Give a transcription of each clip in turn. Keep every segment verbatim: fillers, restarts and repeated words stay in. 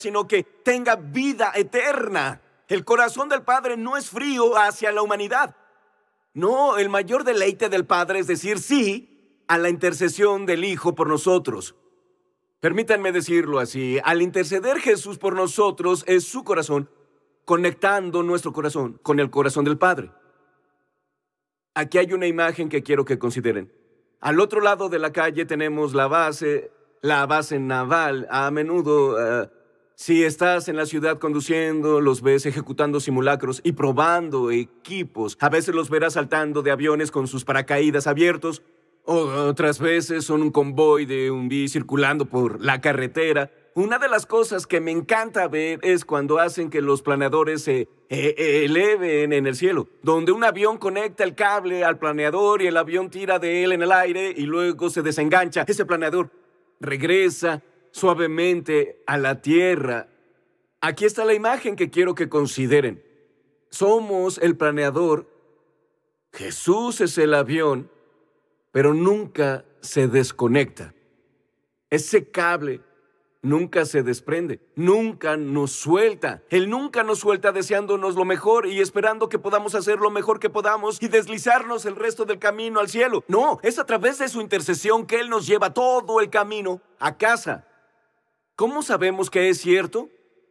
sino que tenga vida eterna. El corazón del Padre no es frío hacia la humanidad. No, el mayor deleite del Padre es decir sí a la intercesión del Hijo por nosotros. Permítanme decirlo así, al interceder Jesús por nosotros es su corazón, conectando nuestro corazón con el corazón del Padre. Aquí hay una imagen que quiero que consideren. Al otro lado de la calle tenemos la base, la base naval. A menudo, uh, si estás en la ciudad conduciendo, los ves ejecutando simulacros y probando equipos. A veces los verás saltando de aviones con sus paracaídas abiertos. O otras veces son un convoy de un bis circulando por la carretera. Una de las cosas que me encanta ver es cuando hacen que los planeadores se eh, eleven en el cielo, donde un avión conecta el cable al planeador y el avión tira de él en el aire y luego se desengancha. Ese planeador regresa suavemente a la tierra. Aquí está la imagen que quiero que consideren. Somos el planeador, Jesús es el avión, pero nunca se desconecta. Ese cable nunca se desprende, nunca nos suelta. Él nunca nos suelta deseándonos lo mejor y esperando que podamos hacer lo mejor que podamos y deslizarnos el resto del camino al cielo. No, es a través de su intercesión que Él nos lleva todo el camino a casa. ¿Cómo sabemos que es cierto?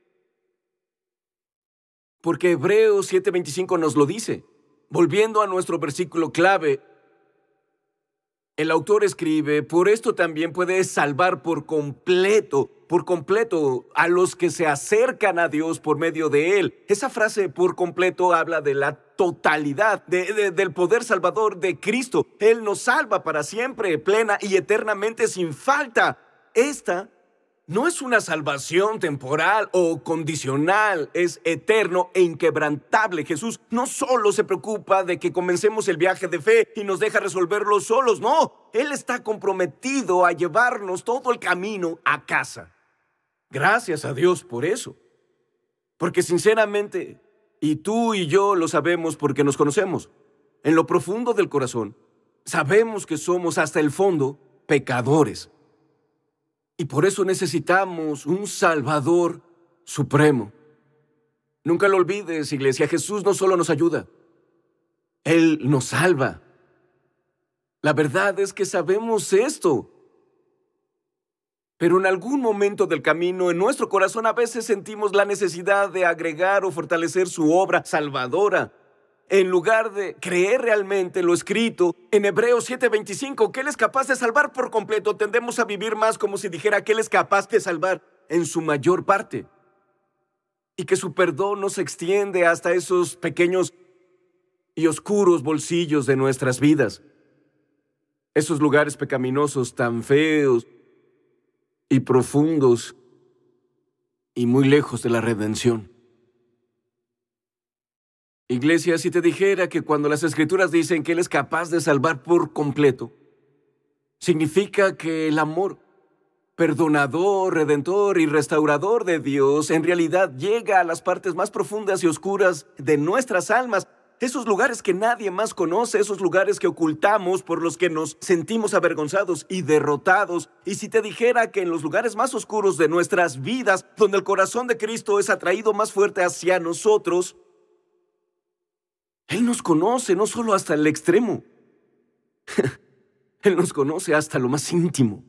Porque Hebreos siete veinticinco nos lo dice. Volviendo a nuestro versículo clave, el autor escribe, por esto también puede salvar por completo, por completo a los que se acercan a Dios por medio de Él. Esa frase por completo habla de la totalidad, de, de, del poder salvador de Cristo. Él nos salva para siempre, plena y eternamente sin falta. Esta no es una salvación temporal o condicional, es eterno e inquebrantable. Jesús no solo se preocupa de que comencemos el viaje de fe y nos deja resolverlo solos, no. Él está comprometido a llevarnos todo el camino a casa. Gracias a Dios por eso. Porque sinceramente, y tú y yo lo sabemos porque nos conocemos, en lo profundo del corazón, sabemos que somos hasta el fondo pecadores. Y por eso necesitamos un Salvador supremo. Nunca lo olvides, iglesia, Jesús no solo nos ayuda, Él nos salva. La verdad es que sabemos esto. Pero en algún momento del camino, en nuestro corazón a veces sentimos la necesidad de agregar o fortalecer su obra salvadora. En lugar de creer realmente lo escrito en Hebreos siete veinticinco, que Él es capaz de salvar por completo, tendemos a vivir más como si dijera que Él es capaz de salvar en su mayor parte. Y que su perdón nos extiende hasta esos pequeños y oscuros bolsillos de nuestras vidas. Esos lugares pecaminosos tan feos y profundos y muy lejos de la redención. Iglesia, si te dijera que cuando las Escrituras dicen que Él es capaz de salvar por completo, significa que el amor perdonador, redentor y restaurador de Dios en realidad llega a las partes más profundas y oscuras de nuestras almas, esos lugares que nadie más conoce, esos lugares que ocultamos por los que nos sentimos avergonzados y derrotados. Y si te dijera que en los lugares más oscuros de nuestras vidas, donde el corazón de Cristo es atraído más fuerte hacia nosotros, Él nos conoce no solo hasta el extremo, Él nos conoce hasta lo más íntimo.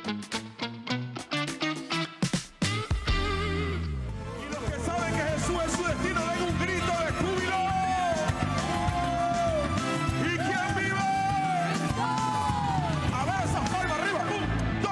Y los que saben que Jesús es